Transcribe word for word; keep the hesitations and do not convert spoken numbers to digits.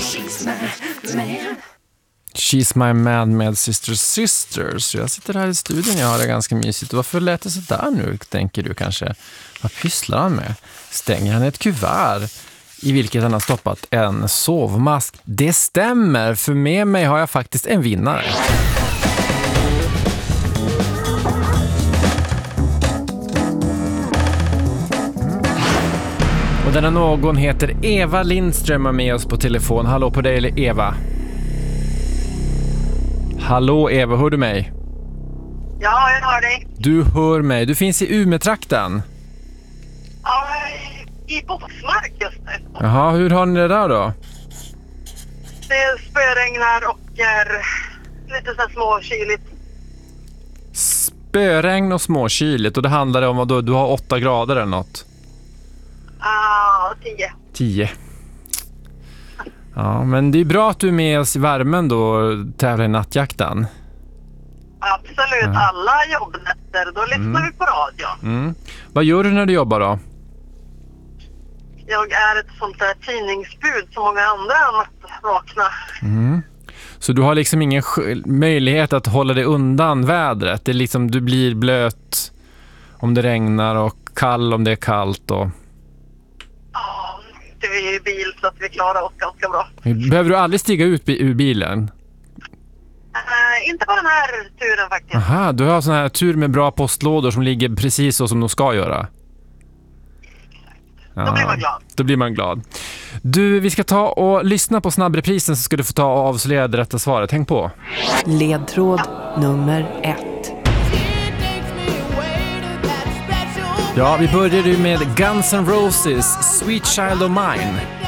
She's my man med Sister Sisters. Jag sitter här i studion, jag har det ganska mysigt. Varför lät det så där nu, tänker du kanske? Vad pysslar han med? Stänger han ett kuvert i vilket han har stoppat en sovmask? Det stämmer, för med mig har jag faktiskt en vinnare. Och denna någon heter Eva Lindström och med oss på telefon. Hallå på dig, eller Eva? Hallå Eva, hör du mig? Ja, jag hör dig. Du hör mig. Du finns i Umeå-trakten. Ja, i Boxmark just nu. Jaha, hur har ni det där då? Det spöregnar och är lite så småkyligt. Spöregn och småkyligt. Och det handlar om vad då? Du har åtta grader eller något? Ja, uh, tio. Tio. Ja, men det är bra att du är med oss i värmen då och tävlar i nattjakten. Absolut, ja. Alla jobbnätter, då lyssnar mm. vi på radio. Mm. Vad gör du när du jobbar då? Jag är ett sånt där tidningsbud som många andra att vakna. Mm. Så du har liksom ingen möjlighet att hålla dig undan vädret? Det är liksom, du blir blöt om det regnar och kall om det är kallt och... Ja, det är ju bil så att vi klarar oss ganska bra. Behöver du aldrig stiga ut ur bilen? Uh, inte på den här turen faktiskt. Aha, du har sån här tur med bra postlådor som ligger precis så som de ska göra. Ja, då blir man glad. Då blir man glad. Du, vi ska ta och lyssna på snabbreprisen så ska du få ta och avslöja det rätta svaret. Häng på. Ledtråd nummer ett. Ja, vi började ju med Guns N' Roses, Sweet Child of Mine.